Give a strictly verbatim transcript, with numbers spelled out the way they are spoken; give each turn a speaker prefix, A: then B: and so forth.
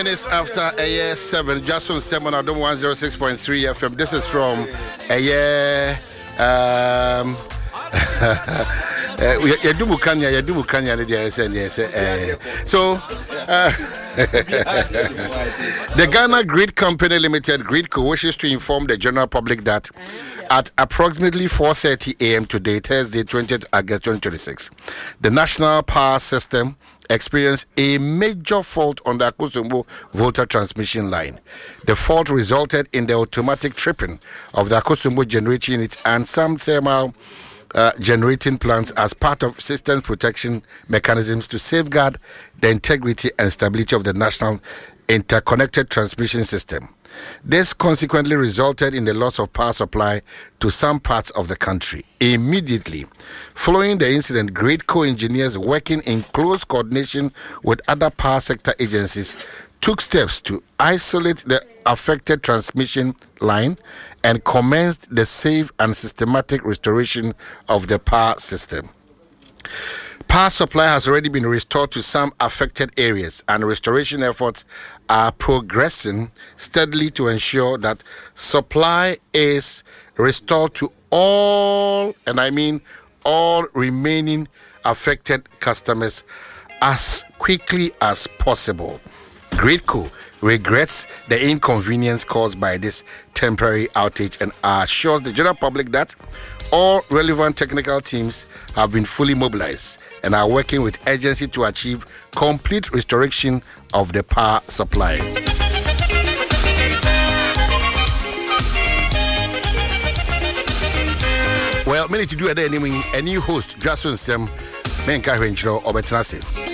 A: Minutes after a year seven, just on seven, I don't one zero six point three F M. This is from a year. Um, you do Mukanya, you do Mukanya, yes, yes. So, uh, the Ghana Grid Company Limited, Gridco, wishes to inform the general public that at approximately four thirty a.m. today, Thursday, twentieth August twenty twenty-six, the national power system experienced a major fault on the Akosombo Volta transmission line. The fault resulted in the automatic tripping of the Akosombo generating unit and some thermal uh, generating plants as part of system protection mechanisms to safeguard the integrity and stability of the national interconnected transmission system. This consequently resulted in the loss of power supply to some parts of the country. Immediately following the incident, Gridco engineers working in close coordination with other power sector agencies took steps to isolate the affected transmission line and commenced the safe and systematic restoration of the power system. Power supply has already been restored to some affected areas, and restoration efforts are progressing steadily to ensure that supply is restored to all, and I mean all remaining affected customers as quickly as possible. Gridco regrets the inconvenience caused by this temporary outage and assures the general public that all relevant technical teams have been fully mobilized and are working with urgency to achieve complete restoration of the power supply. Well, many to do a day, any host, just on some men, Kahwenchro, or Betnasi.